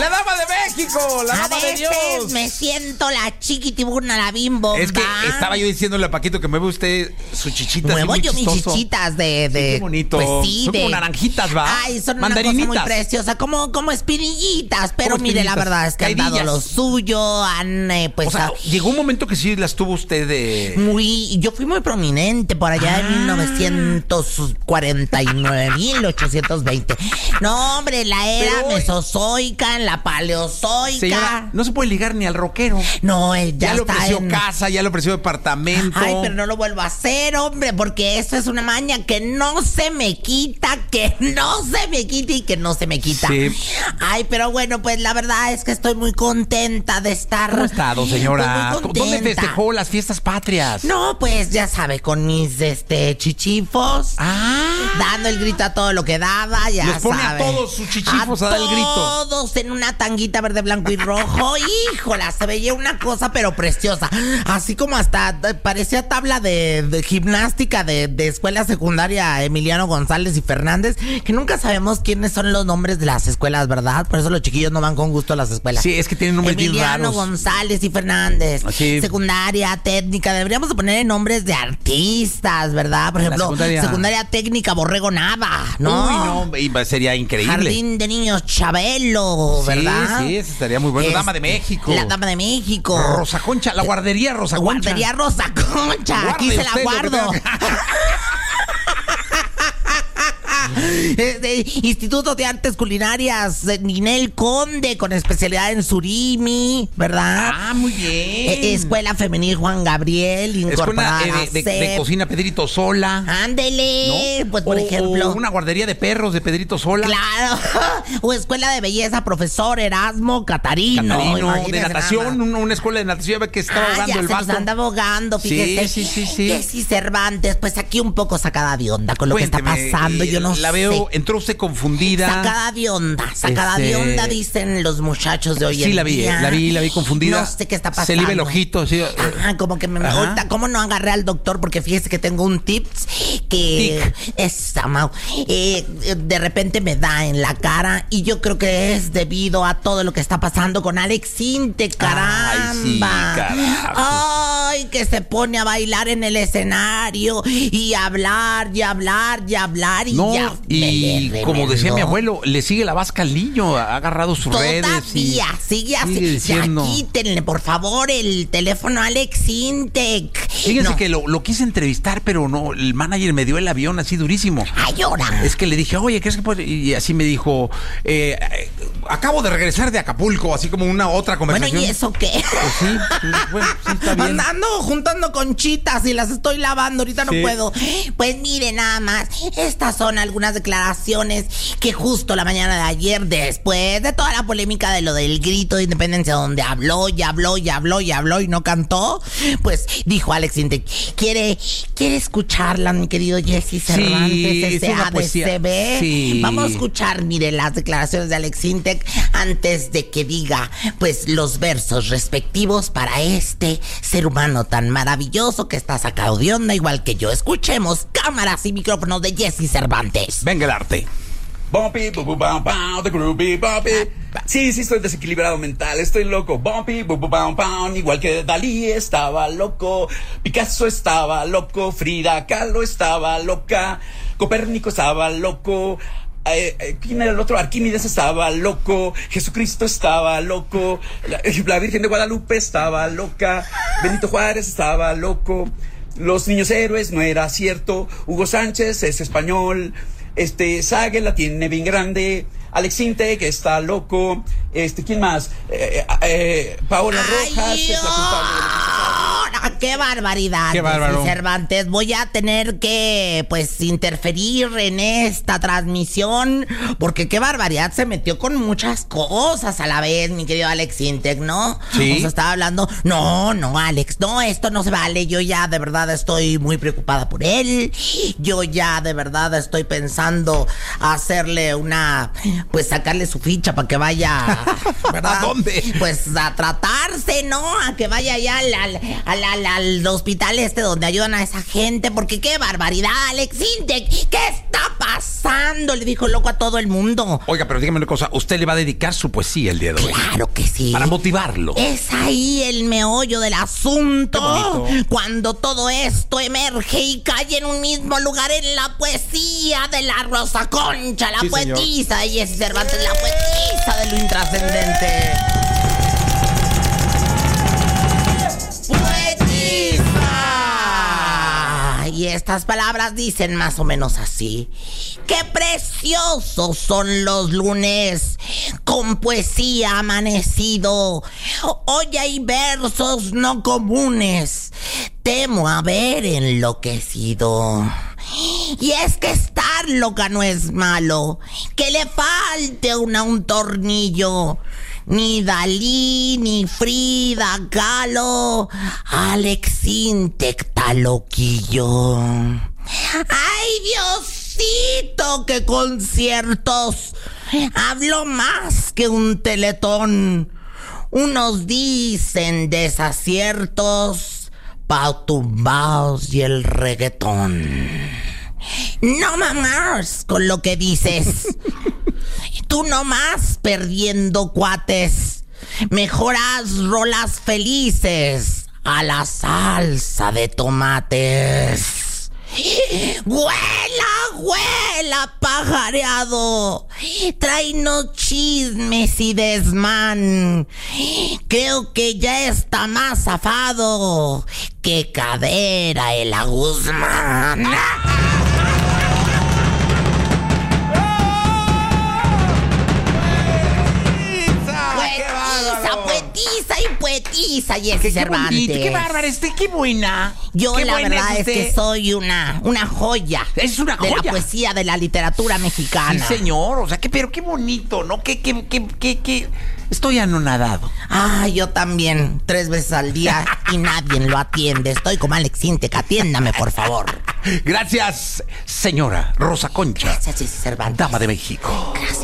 La dama de México, la dama de Dios. A veces me siento la chiquitiburna, la bimbo. Es que estaba yo diciéndole a Paquito que mueve usted su chichita. Muevo yo mis chistoso. chichitas de Qué bonito. Pues sí, son como naranjitas, ¿va? Ay, son mandarinitas. Una cosa muy preciosa, como espinillitas. Pero Como mire, la espinillitas. verdad es que han dado Caidillas. lo suyo, han O sea, llegó un momento que sí las tuvo usted de... yo fui muy prominente por allá en 1949,820. No, hombre, la era Pero hoy- mesozoica, en la paleozoica. Señora, no se puede ligar ni al rockero. No, Ya le está ofreció en... casa, ya le ofreció departamento. Ay, pero no lo vuelvo a hacer, hombre, porque eso es una maña que no se me quita, que no se me quita y que no se me quita. Sí. Ay, pero bueno, pues la verdad es que estoy muy contenta de estar. ¿Cómo ha estado, señora? Pues muy ¿Dónde contenta. festejó las fiestas patrias? No, pues ya sabe, con mis chichifos. Dando el grito a todo lo que daba, ya Los pone sabe. a todos sus chichifos a dar el grito. Todos en una tanguita verde, blanco y rojo. Híjola, se veía una cosa pero preciosa. Así como hasta parecía tabla de gimnástica de escuela secundaria Emiliano González y Fernández, que nunca sabemos quiénes son los nombres de las escuelas, ¿verdad? Por eso los chiquillos no van con gusto a las escuelas. Sí, es que tienen nombres bien Emiliano raros. González y Fernández. Sí. Secundaria, técnica. Deberíamos de poner nombres de artistas, ¿verdad? Por La ejemplo, secundaria técnica Borrego Nava, ¿no? Uy, no, sería increíble. Jardín de Niños Chabelo, ¿verdad? Sí, eso estaría muy bueno. Dama de México. La Dama de México. Rosa Concha, la guardería Rosa Concha. Guardería Rosa Concha. Aquí se la Guarde usted lo que guardo. tenga. Instituto de Artes Culinarias Ninel Conde, con especialidad en surimi, ¿verdad? Ah, muy bien. Escuela Femenil Juan Gabriel, incorporada Escuela a de CEP. cocina Pedrito Sola. Ándele, ¿No? pues por ejemplo. O una guardería de perros de Pedrito Sola. Claro. O Escuela de Belleza Profesor Erasmo Catarino. Catarino, de Imagínese natación, nada más. una escuela de natación, ya ve que estaba ahogando ya el se nos vato. anda abogando, fíjese. Sí. Jessy Cervantes, pues aquí un poco sacada de onda con lo que está Cuénteme, pasando, yo no sé. La veo, entró usted confundida. Sacada de onda, dicen los muchachos de hoy en Sí, la día. vi confundida. No sé qué está pasando. Se le iba el ojito, sí. Ajá, como que ahorita, ¿cómo no agarré al doctor? Porque fíjese que tengo un tips que de repente me da en la cara y yo creo que es debido a todo lo que está pasando con Alex Inte, caramba. Ay, sí, carajo. Ay, que se pone a bailar en el escenario y hablar y No, ya. y me como decía reveló. mi abuelo, le sigue la vasca al niño, ha agarrado sus redes. Todavía sigue así. diciendo. Ya quítenle, por favor, el teléfono a Alex Intec. Fíjense No. que lo quise entrevistar, pero no, el manager me dio el avión así durísimo. Ay, ahora. Es que le dije, oye, ¿crees que puede? Y así me dijo, acabo de regresar de Acapulco, así como una otra Bueno, conversación. ¿y eso qué? Pues sí, bueno, sí está bien. Andando juntando conchitas y las estoy lavando, ahorita no Sí. puedo. Pues mire, nada más, estas son algunas declaraciones que justo la mañana de ayer, después de toda la polémica de lo del grito de independencia, donde habló y no cantó, pues dijo Alex Intec, ¿quiere escucharla, mi querido Jessy Cervantes, es una poesía. SADCB? Sí. Vamos a escuchar, mire, las declaraciones de Alex Intec antes de que diga, pues, los versos respectivos para este ser humano tan maravilloso que está sacado de onda, igual que yo. Escuchemos cámaras y micrófonos de Jessy Cervantes. Venga el arte. Bumpy, bu bu bam bam, the groovy bumpy. Sí, estoy desequilibrado mental, estoy loco. Bumpy, bu bu bam bam, igual que Dalí estaba loco, Picasso estaba loco, Frida Kahlo estaba loca, Copérnico estaba loco. ¿Quién era el otro? Arquímedes estaba loco, Jesucristo estaba loco, la Virgen de Guadalupe estaba loca, Benito Juárez estaba loco, los niños héroes no era cierto, Hugo Sánchez es español, Sague la tiene bien grande, Alex Intec que está loco, ¿quién más? Paola Rojas es la culpable de lo que ¡Ah, qué barbaridad! ¡Qué bárbaro! Jessy Cervantes, voy a tener que, pues, interferir en esta transmisión, porque qué barbaridad, se metió con muchas cosas a la vez, mi querido Alex Intec, ¿no? Sí. O sea, estaba hablando, no, Alex, no, esto no se vale, yo ya de verdad estoy muy preocupada por él, yo ya de verdad estoy pensando hacerle pues sacarle su ficha para que vaya, ¿verdad? ¿A dónde? Pues a tratarse, ¿no? A que vaya ya a la al hospital donde ayudan a esa gente, porque qué barbaridad, Alex Intec, ¿qué está pasando? Le dijo loco a todo el mundo. Oiga, pero dígame una cosa, ¿usted le va a dedicar su poesía el día de hoy? Claro que sí. Para motivarlo. Es ahí el meollo del asunto. Qué bonito. Cuando todo esto emerge y cae en un mismo lugar en la poesía de la Rosa Concha, la Sí, poetisa de Jessy Cervantes, la poetisa de lo intrascendente. ¡Poetisa! Y estas palabras dicen más o menos así: ¡qué preciosos son los lunes con poesía amanecido! Hoy hay versos no comunes, temo haber enloquecido. Y es que estar loca no es malo, que le falte un tornillo. Ni Dalí, ni Frida Kahlo, Alex Intec está loquillo. ¡Ay, Diosito, qué conciertos! Hablo más que un teletón. Unos dicen desaciertos, pautumbaos y el reggaetón. No mamás con lo que dices. Tú nomás perdiendo cuates. Mejoras rolas felices a la salsa de tomates. ¡Huela, huela, pajareado! Tráenos chismes y desmán. Creo que ya está más zafado que Cadera el Guzmán. Poetisa, Jessy Cervantes. Qué bárbara, qué buena. Yo qué la buena verdad es que soy una joya. Es una joya. De la poesía de la literatura mexicana. Sí, señor. O sea, pero qué bonito, ¿no? Que estoy anonadado. Ah, yo también. 3 veces al día y nadie lo atiende. Estoy como Alex Intec. Atiéndame, por favor. Gracias, señora Rosa Concha. Gracias, Jessy Cervantes. Dama de México. Gracias.